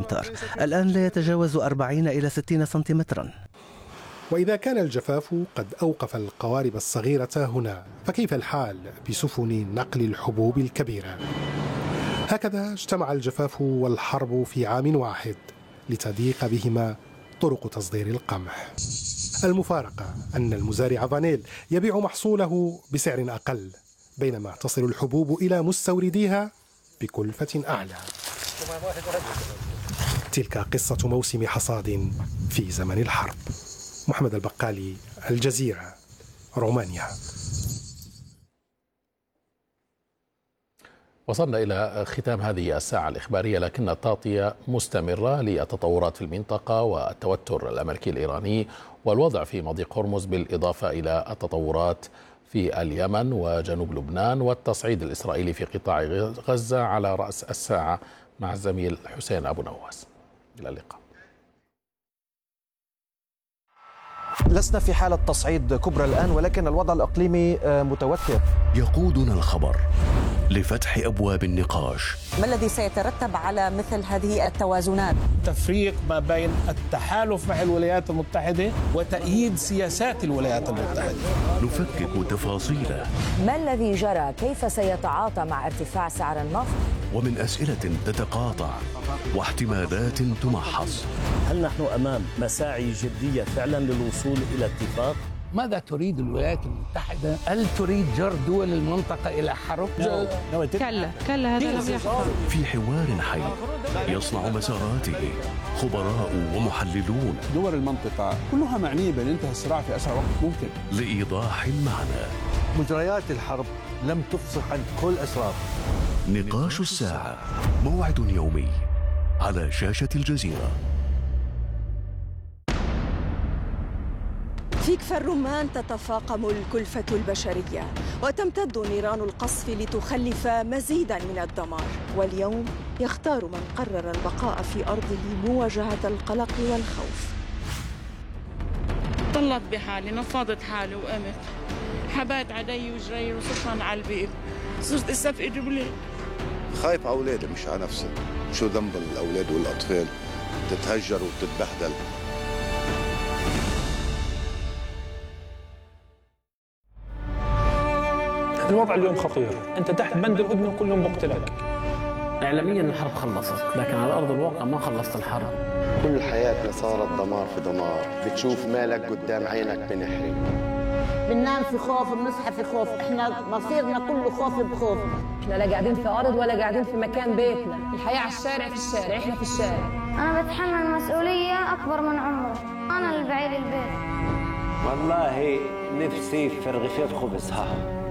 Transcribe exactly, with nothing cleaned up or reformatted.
أمتار، الآن لا يتجاوز أربعين إلى ستين سنتيمترا. وإذا كان الجفاف قد أوقف القوارب الصغيرة هنا، فكيف الحال بسفن نقل الحبوب الكبيرة؟ هكذا اجتمع الجفاف والحرب في عام واحد لتضيق بهما طرق تصدير القمح. المفارقة أن المزارع فانيل يبيع محصوله بسعر أقل، بينما تصل الحبوب إلى مستورديها بكلفة أعلى. تلك قصة موسم حصاد في زمن الحرب. محمد البقالي، الجزيرة، رومانيا. وصلنا إلى ختام هذه الساعة الإخبارية، لكن التغطية مستمرة للتطورات في المنطقة والتوتر الأمريكي الإيراني والوضع في مضيق هرمز، بالإضافة إلى التطورات في اليمن وجنوب لبنان والتصعيد الإسرائيلي في قطاع غزة على رأس الساعة مع الزميل حسين أبو نواس. إلى اللقاء. لسنا في حالة تصعيد كبرى الآن، ولكن الوضع الإقليمي متوتر. يقودنا الخبر لفتح أبواب النقاش. ما الذي سيترتب على مثل هذه التوازنات؟ تفريق ما بين التحالف مع الولايات المتحدة وتأييد سياسات الولايات المتحدة. نفكك تفاصيله. ما الذي جرى؟ كيف سيتعاطى مع ارتفاع سعر النفط؟ ومن أسئلة تتقاطع واحتمالات تمحص. هل نحن أمام مساعي جدية فعلا للوصول إلى اتفاق؟ ماذا تريد الولايات المتحدة؟ هل تريد جر دول المنطقة إلى حرب؟ كلا كلا هذا لم يحصل. في حوار حي يصنع مساراته خبراء ومحللون. دول المنطقة كلها معنية بانتهاء الصراع في أسرع وقت ممكن. لإيضاح المعنى. مجريات الحرب لم تفصح عن كل أسرار. نقاش الساعة، موعد يومي على شاشة الجزيرة. في كفر الرمان تتفاقم الكلفة البشرية وتمتد نيران القصف لتخلف مزيدا من الدمار، واليوم يختار من قرر البقاء في أرضه مواجهة القلق والخوف. طلت بحالي، نفضت حالي وقمت، حبات عدي وجري وصفن على البيت، صرت استفقد بليل. خايف على أولادي مش على نفسي. شو ذنب الأولاد والأطفال تتهجر وتتبهدل؟ الوضع اليوم خطير، أنت تحت بند الهدنة وكل يوم بقتلك. إعلاميا الحرب خلصت، لكن على أرض الواقع ما خلصت الحرب. كل حياتنا صارت دمار في دمار، بتشوف مالك قدام عينك بنحرق. بننام في خوف، بنصحى في خوف، احنا مصيرنا كله خوف بخوف. احنا لا قاعدين في أرض ولا قاعدين في مكان بيتنا، الحياة على الشارع، في الشارع، احنا في الشارع. أنا بتحمل مسؤولية أكبر من عمري، أنا اللي بعيد البيت. والله نفسي في رغيفين خبز ها